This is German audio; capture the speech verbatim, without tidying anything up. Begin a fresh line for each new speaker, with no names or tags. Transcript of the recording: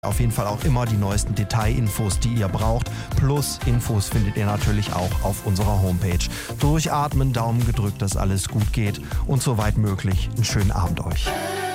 Auf jeden Fall auch immer die neuesten Detailinfos, die ihr braucht. Plus Infos findet ihr natürlich auch auf unserer Homepage. Durchatmen, Daumen gedrückt, dass alles gut geht und soweit möglich einen schönen Abend euch.